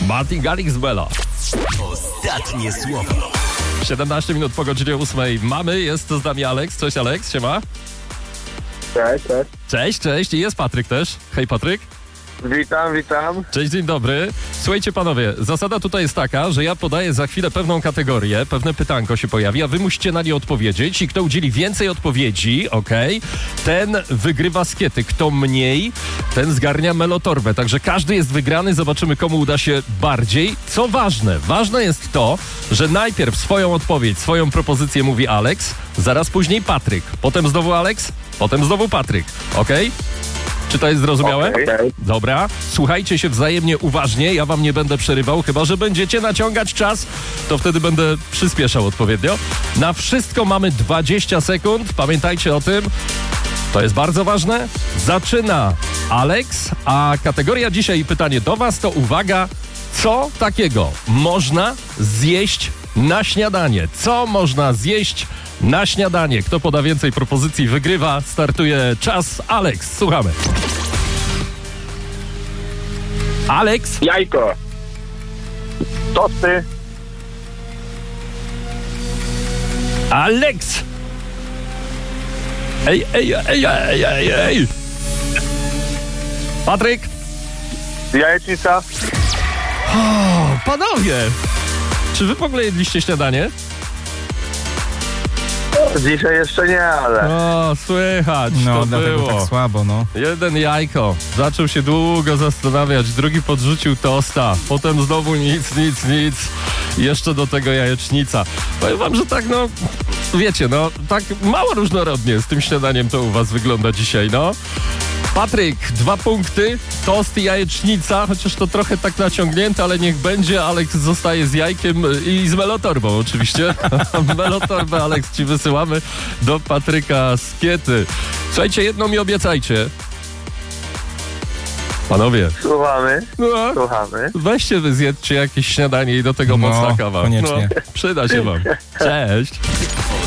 Martin Garrix Bella. Ostatnie słowo. 17 minut po godzinie 8 mamy, jest z nami Aleks. Cześć Aleks, siema. Cześć. Cześć. I jest Patryk też. Hej Patryk. Witam. Cześć, dzień dobry. Słuchajcie panowie, zasada tutaj jest taka, że ja podaję za chwilę pewną kategorię, pewne pytanko się pojawi, a wy musicie na nie odpowiedzieć i kto udzieli więcej odpowiedzi, ten wygrywa skiety. Kto mniej, ten zgarnia melotorbę. Także każdy jest wygrany, zobaczymy komu uda się bardziej. Co ważne jest to, że najpierw swoją odpowiedź, swoją propozycję mówi Aleks, zaraz później Patryk, potem znowu Aleks, potem znowu Patryk, okej? Czy to jest zrozumiałe? Okej. Dobra. Słuchajcie się wzajemnie uważnie, ja wam nie będę przerywał, chyba że będziecie naciągać czas, to wtedy będę przyspieszał odpowiednio. Na wszystko mamy 20 sekund, pamiętajcie o tym. To jest bardzo ważne. Zaczyna Aleks, a kategoria dzisiaj i pytanie do was to uwaga, co takiego można zjeść na śniadanie? Co można zjeść na śniadanie? Kto poda więcej propozycji, wygrywa. Startuje czas. Aleks, słuchamy. Aleks? Jajko. Tosty. Aleks! Ej! Patryk? Jajecznica. O, panowie! Czy wy w ogóle jedliście śniadanie? Dzisiaj jeszcze nie, ale... O, słychać, No, to dlatego było. tak słabo, no. Jeden jajko. Zaczął się długo zastanawiać, drugi podrzucił tosta, potem znowu nic. Jeszcze do tego jajecznica. Powiem wam, że tak, no, wiecie, no, tak mało różnorodnie z tym śniadaniem to u was wygląda dzisiaj, no. Patryk, 2 punkty, tost i jajecznica, chociaż to trochę tak naciągnięte, ale niech będzie. Aleks zostaje z jajkiem i z melotorbą oczywiście. Melotorbę, Aleks, ci wysyłamy do Patryka skiety. Słuchajcie, jedno mi obiecajcie. Panowie, Słuchamy. no, weźcie wy zjedzcie jakieś śniadanie i do tego No, mocna kawa. koniecznie. No, przyda się wam. Cześć.